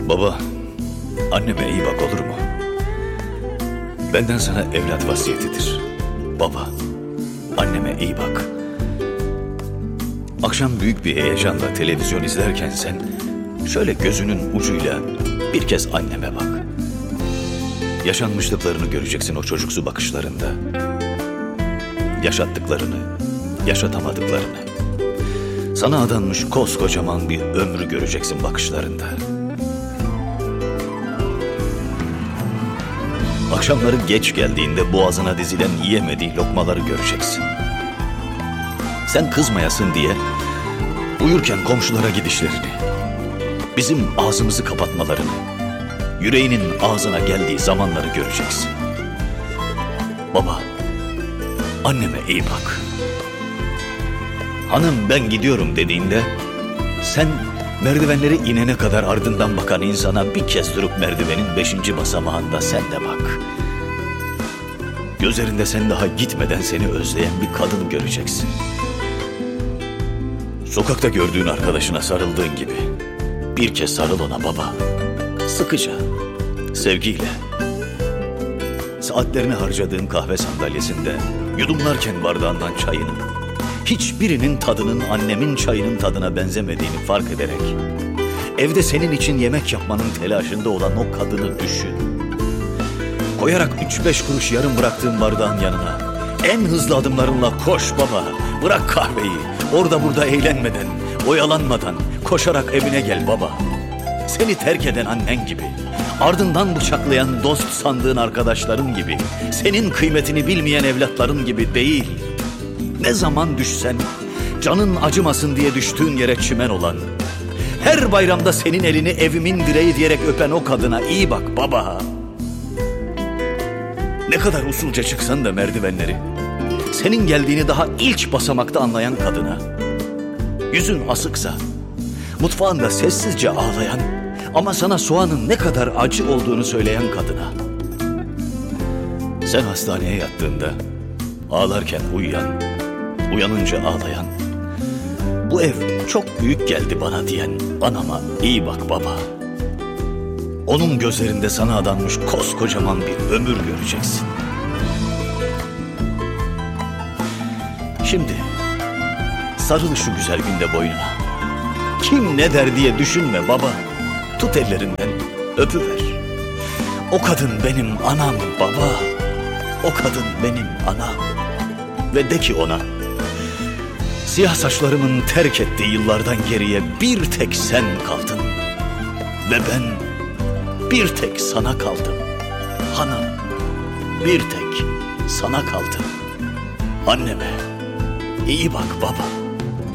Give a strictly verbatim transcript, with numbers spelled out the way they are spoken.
Baba, anneme iyi bak, olur mu? Benden sana evlat vasiyetidir. Baba, anneme iyi bak. Akşam büyük bir heyecanla televizyon izlerken sen şöyle gözünün ucuyla bir kez anneme bak. Yaşanmışlıklarını göreceksin o çocuksu bakışlarında. Yaşattıklarını, yaşatamadıklarını. Sana adanmış koskocaman bir ömrü göreceksin bakışlarında. Akşamları geç geldiğinde boğazına dizilen yiyemediği lokmaları göreceksin. Sen kızmayasın diye uyurken komşulara gidişlerini, bizim ağzımızı kapatmalarını, yüreğinin ağzına geldiği zamanları göreceksin. Baba, anneme iyi bak. Hanım ben gidiyorum dediğinde sen merdivenleri inene kadar ardından bakan insana bir kez durup merdivenin beşinci basamağında sen de bak. Gözlerinde sen daha gitmeden seni özleyen bir kadın göreceksin. Sokakta gördüğün arkadaşına sarıldığın gibi bir kez sarıl ona baba. Sıkıca, sevgiyle. Saatlerini harcadığın kahve sandalyesinde yudumlarken bardağından çayını, hiçbirinin tadının annemin çayının tadına benzemediğini fark ederek, evde senin için yemek yapmanın telaşında olan o kadını düşün. Koyarak üç beş kuruş yarım bıraktığın bardağın yanına en hızlı adımlarınla koş baba. Bırak kahveyi, orada burada eğlenmeden, oyalanmadan koşarak evine gel baba. Seni terk eden annen gibi, ardından bıçaklayan dost sandığın arkadaşların gibi, senin kıymetini bilmeyen evlatların gibi değil. Ne zaman düşsen, canın acımasın diye düştüğün yere çimen olan, her bayramda senin elini evimin direği diyerek öpen o kadına iyi bak baba. Ne kadar usulca çıksan da merdivenleri, senin geldiğini daha ilk basamakta anlayan kadına, yüzün asıksa, mutfağında sessizce ağlayan ama sana soğanın ne kadar acı olduğunu söyleyen kadına, sen hastaneye yattığında ağlarken uyuyan, uyanınca ağlayan, bu ev çok büyük geldi bana diyen anama iyi bak baba. Onun gözlerinde sana adanmış koskocaman bir ömür göreceksin. Şimdi sarıl şu güzel günde boynuna. Kim ne der diye düşünme baba. Tut ellerinden, öpüver. O kadın benim anam baba. O kadın benim anam. Ve de ki ona, siyah saçlarımın terk ettiği yıllardan geriye bir tek sen kaldın. Ve ben bir tek sana kaldım. Hanım, bir tek sana kaldım. Anneme iyi bak baba.